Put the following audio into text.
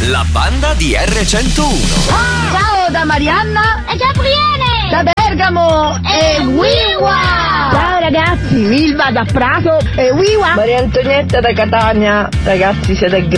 la banda di R101. Ciao da Marianna E Gabriele! da Bergamo e Wiwa. Ciao ragazzi, Milva da Prato e Wiwa. Maria Antonietta da Catania, ragazzi siete